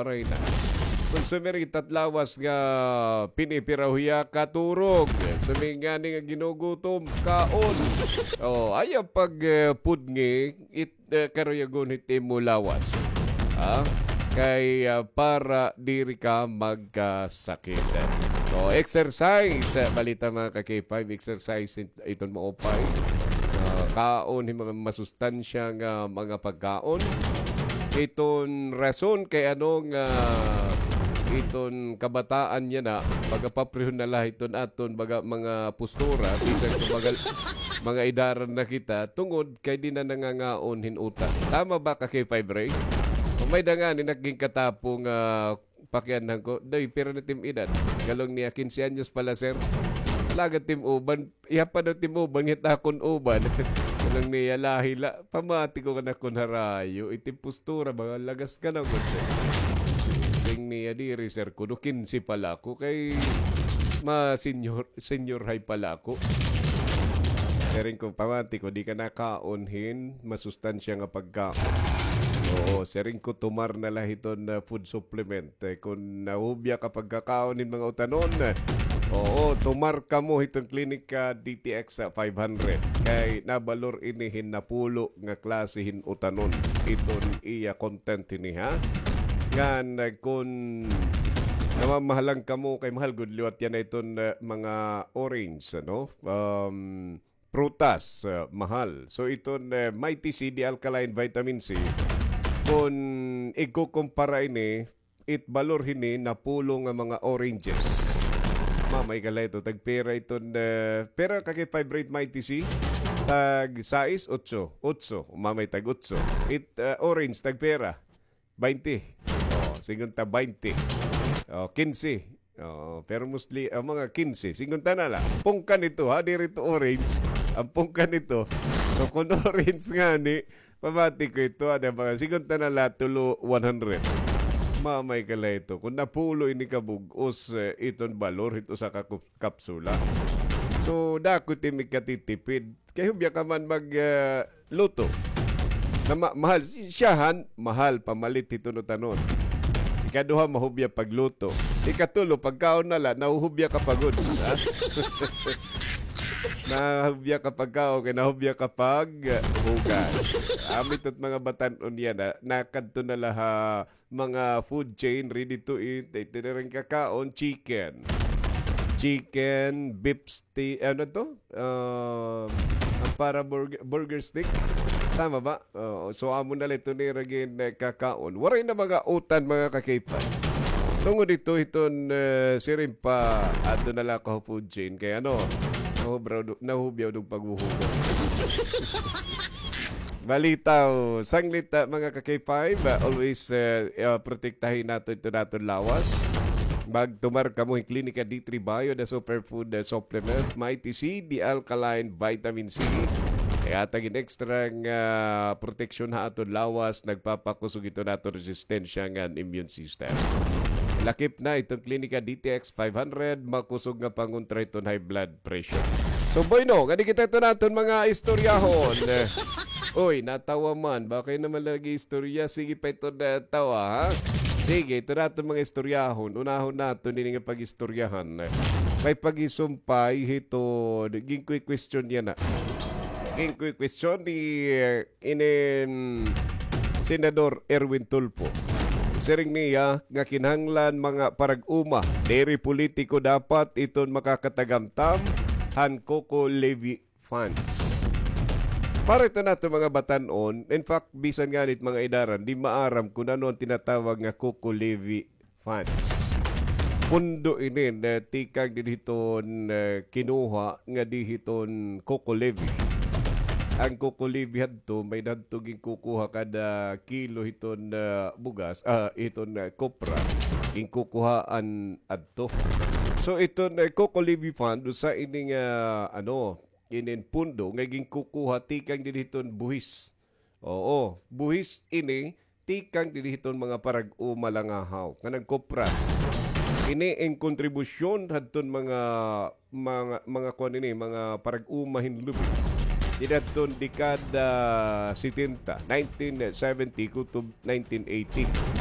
waray na. Konsumeri tatlawas nga pinipirahuya katurog. Sumingani nga ginugutom kaon. Ayaw pag pudngi karoyagon hitim mo lawas. Kay para diri ka magkasakit. Exercise. Balita mga ka-K5. Exercise iton mo opay. Kaon mga masustansya nga mga pagkaon. Iton rason kay anong iton kabataan niya na pagpaprihon na lah iton aton mga postura bisan kumagal mga idaran na kita tungod kay di na nangangaon hinuta. Tama ba ka kay Ray? May dangan ni naging katapong pakyanan ko. Day pero na tim edad. Galong niya 15 anyos pala sir. Lagat tim uban. Iya pa na tim uban hitakon uban. Galong niya lahila. Pamati ko ka na kun harayo. Itim postura mga lagas ka na mo. Sing niya diri sir kuno 15 pala ko kay senior high pala ko. Sering ko pamati ko di ka nakaonhin masustansya nga pagkaon. Sering ko tumar na lahiton na food supplement. Kung nahubya ka pagkakaonin mga utanon, tumar ka mo itong klinika DTX 500. Kay nabalor inihin na pulo nga klasihin utanon. Iton iya content ini ha. Yan kung namamahalang ka mo kay mahal good liwat yan iton mga orange, prutas, mahal. So iton Mighty C, alkaline vitamin C. Kung ikukumpara ini, itbalor hini na pulo nga mga oranges. Mamay kala ito, tagpera ito, pera kaki 5 rate Mighty C, tag 6, 8, mamay tag 8. Orange, tagpera, 20. Sigunta 20. 15. Pero mostly, mga 15. Sigunta na lang. Pungkan ito, ha? Dirito orange. Ang pungkan ito. So, kung orange nga ni, pamati ko ito, ada mga sigunta na latulo 100. Mamay kala ito. Kung napulo ini kabugos, iton balor, ito sa kapsula. So, dako timig katitipid. Kaya hubya ka man magluto. Mahal. Siyahan, mahal. Pamalit ito no tanon. Ikaduha, mahubya pagluto. Ikatulo, pagkaon na lang, nahuhubya ka pagod. Nahubya ka pagkaon, nahubya ka pag hugas. Amit at mga batanon yan, nakadto na laha mga food chain, ready to eat. Ito na rin kakaon, chicken, beef steak, para burger stick. Tama ba? So, amo na ito ni Regin kakaon. Waray na mga utan, mga kakaipan. Tungod ito, iton sirim pa ato na lang ka food chain. Kaya nahubyaw ng paghuhugas. Balitaw, sanglita mga kakaipan. Always protektahin nato ito natin lawas. Magtumar ka mo yung Klinika D3 Bio, the superfood supplement, Mighty C, the alkaline vitamin C. Kaya tagin extra proteksyon ha ato lawas, nagpapakusog ito nato resistensya ng immune system. Lakip na itong Klinika DTX 500, makusog nga pangontra itong high blood pressure. So boyno, gani kita ito natin mga istoryahon. Uy, natawa man, bakit naman lagi istorya? Sige pa ito natawa ha? Sige, ito natin mga istoryahon. Unahon natin hindi nga pag-istoryahan. May pag-isumpay, ito, naging quick question yan na. Naging quick question ni Senador Erwin Tulfo. Sering niya nga kinahanglan mga parag-uma. Diri politiko dapat iton makakatagamtam han Coco Levy funds. Para ito nato mga batanon, in fact, bisan nga nit mga idaran, di maaram kung ano ang tinatawag nga Coco Levy funds. Pundo ini na tikag dihiton kinuha nga dihiton Coco Levy. Ang Coco Levy hadto may nadtuging kukuha kada kilo hiton bugas, iton kopra, ing kukuhaan adto. So iton Coco Levy fund sa ining inin pundo ngaging kukuha tikang diliton buhis. Oo, buhis ini tikang diliton mga parag-uma langahaw kanang kopras. Ini ang kontribusyon hadton mga kuan ini mga parag-uma hinlubi. Didadton dekada 70, 1970 kutob 1980.